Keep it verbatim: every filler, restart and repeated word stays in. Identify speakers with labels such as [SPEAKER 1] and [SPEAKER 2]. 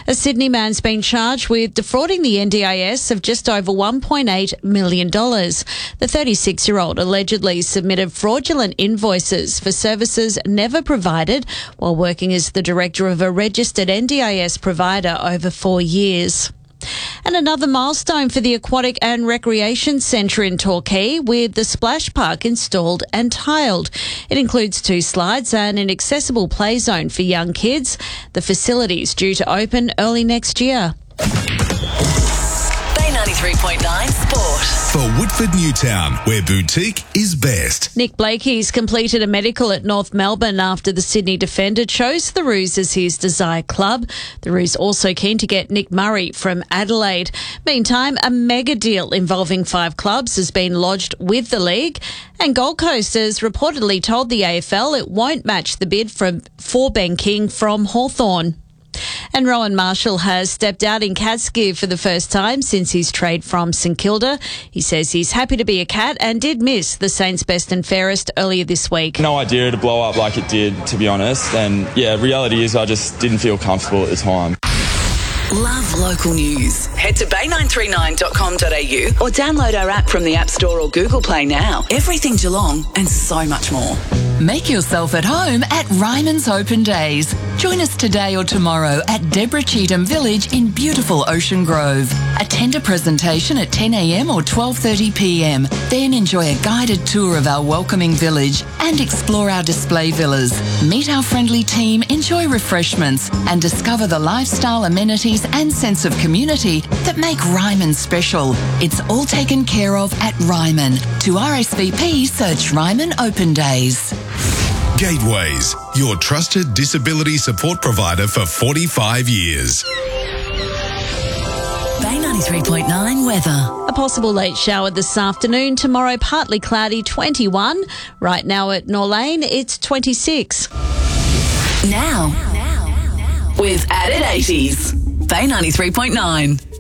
[SPEAKER 1] A Sydney man's been charged with defrauding the N D I S of just over one point eight million dollars. The thirty-six-year-old allegedly submitted fraudulent invoices for services never provided while working as the director of a registered N D I S provider over four years. And another milestone for the Aquatic and Recreation Centre in Torquay, with the splash park installed and tiled. It includes two slides and an accessible play zone for young kids. The facility is due to open early next year.
[SPEAKER 2] Bay ninety-three point nine Sport.
[SPEAKER 3] For Woodford Newtown, where boutique is best.
[SPEAKER 1] Nick Blakey's completed a medical at North Melbourne after the Sydney defender chose the Roos as his desired club. The Roos also keen to get Nick Murray from Adelaide. Meantime, a mega deal involving five clubs has been lodged with the league, and Gold Coast has reportedly told the A F L it won't match the bid from for Ben King from Hawthorn. And Rowan Marshall has stepped out in Cats gear for the first time since his trade from St Kilda. He says he's happy to be a Cat and did miss the Saints best and fairest earlier this week.
[SPEAKER 4] No idea to blow up like it did, to be honest. And yeah, reality is I just didn't feel comfortable at the time.
[SPEAKER 2] Love local news. Head to bay nine three nine dot com dot a u or download our app from the App Store or Google Play now. Everything Geelong and so much more.
[SPEAKER 5] Make yourself at home at Ryman's Open Days. Join us today or tomorrow at Deborah Cheetham Village in beautiful Ocean Grove. Attend a presentation at ten a m or twelve thirty p m. Then enjoy a guided tour of our welcoming village and explore our display villas. Meet our friendly team, enjoy refreshments and discover the lifestyle amenities and sense of community that make Ryman special. It's all taken care of at Ryman. To R S V P, search Ryman Open Days.
[SPEAKER 3] Gateways, your trusted disability support provider for forty-five years.
[SPEAKER 2] Bay ninety-three point nine weather.
[SPEAKER 1] A possible late shower this afternoon. Tomorrow, partly cloudy, twenty-one. Right now at Norlane, it's twenty-six.
[SPEAKER 2] Now, with added eighties. Bay ninety-three point nine.